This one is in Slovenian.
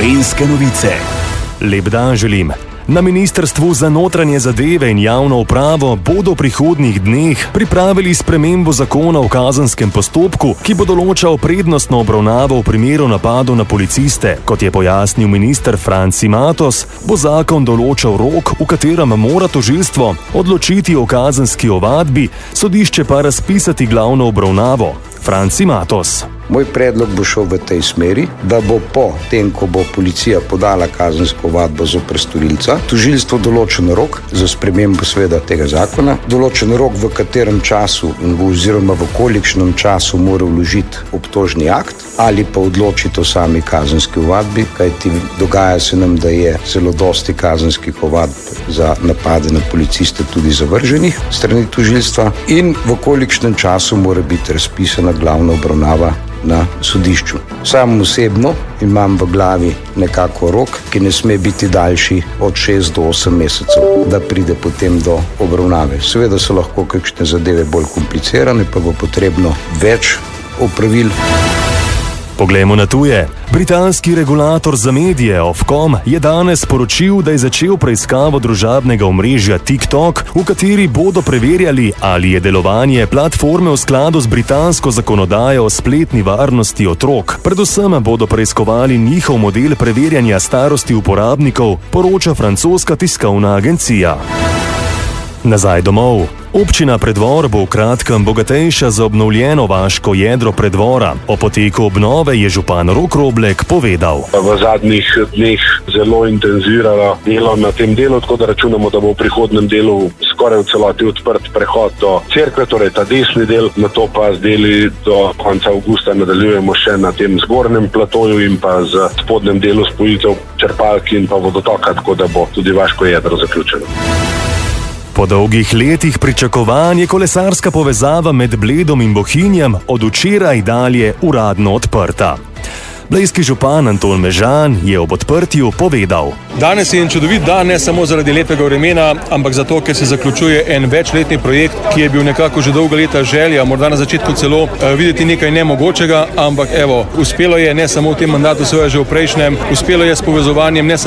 Slovenske novice. Lep dan želim. Na Ministrstvu za notranje zadeve in javno upravo bodo v prihodnjih dneh pripravili spremembo zakona o kazenskem postopku, ki bo določal prednostno obravnavo v primeru napadov na policiste. Kot je pojasnil minister Franci Matos, bo zakon določal rok, v katerem mora tožilstvo odločiti o kazenski ovadbi, sodišče pa razpisati glavno obravnavo. Franci Matos. Moj predlog bo šel v tej smeri, da bo po tem, ko bo policija podala kazensko ovadbo zoper storilca, tožilstvo določen rok za spremembo seveda tega zakona, določen rok, v katerem času oziroma v kolikšnem času mora vložiti obtožni akt ali pa odločiti o sami kazenski ovadbi, kajti dogaja se nam, da je zelo dosti kazenskih ovadb za napade na policiste tudi zavrženih strani tožilstva in v kolikšnem času mora biti razpisana glavna obravnava na sodišču. Sam osebno imam v glavi nekako rok, ki ne sme biti daljši od 6 do 8 mesecev, da pride potem do obravnave. Seveda so lahko kakšne zadeve bolj komplicirane, pa bo potrebno več opravil. Poglejmo na tuje. Britanski regulator za medije Ofcom je danes sporočil, da je začel preiskavo družabnega omrežja TikTok, v kateri bodo preverjali, ali je delovanje platforme v skladu z britansko zakonodajo o spletni varnosti otrok. Predvsem bodo preiskovali njihov model preverjanja starosti uporabnikov, poroča francoska tiskovna agencija. Nazaj domov. Občina Preddvor bo v kratkem bogatejša za obnovljeno vaško jedro Preddvora. O poteku obnove je župan Rok Roblek povedal. V zadnjih dneh zelo intenzivirala delo na tem delu, tako da računamo, da bo v prihodnem delu skoraj v celoti odprt prehod do cerkve, torej ta desni del, nato pa z deli do konca avgusta nadaljujemo še na tem zgornjem platoju in pa z spodnjem delu spojitev črpalki in pa vodotoka, tako da bo tudi vaško jedro zaključeno. Po dolgih letih pričakovanj je kolesarska povezava med Bledom in Bohinjem od včeraj dalje uradno odprta. Blejski župan Anton Mežan je ob odprtju povedal. Danes je en čudovit dan, ne samo zaradi lepega vremena, ampak zato, ker se zaključuje en večletni projekt, ki je bil nekako že dolga leta želja, morda na začetku celo videti nekaj nemogočega, ampak evo, uspelo je ne samo v tem mandatu, seveda že v prejšnjem, uspelo je s povezovanjem ne samo